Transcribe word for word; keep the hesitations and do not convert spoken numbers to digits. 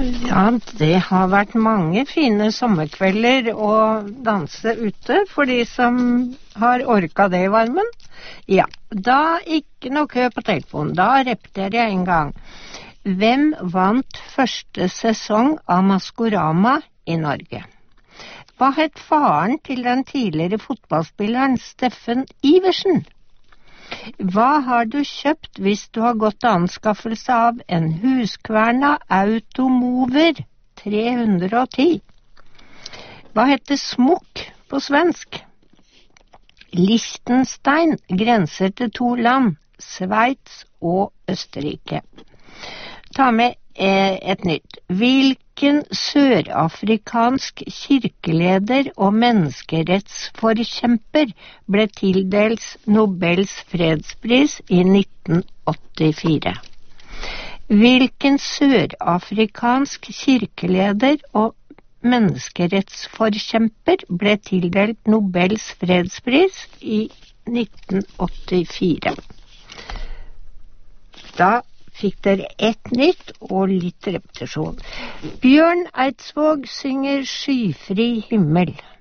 Ja, det har vært mange fine sommerkvelder å danse ute for de som har orka det i varmen. Ja, da ikke noe kø på telefonen. Da repeterer jeg en gang. Hvem vant første sesong av Maskorama i Norge? Hva het faren til den tidligere fotballspilleren Steffen Iversen? Hva har du kjøpt hvis du har gått til anskaffelse av en Husqvarna Automover tre hundre og ti? Hva heter smokk på svensk? Liechtenstein grenser til to land, Sveits og Østerrike. Ta med eh, et nytt. Hvilken sørafrikansk kirkeleder og menneskerettsforkjemper ble tildelt Nobels fredspris i nitten åttifire? Hvilken sørafrikansk kirkeleder og menneskerettsforkjemper ble tildelt Nobels fredspris i nitten åttifire? Da fikk dere ett nytt og litt repetisjon. Bjørn Eidsvåg synger Skyfri himmel.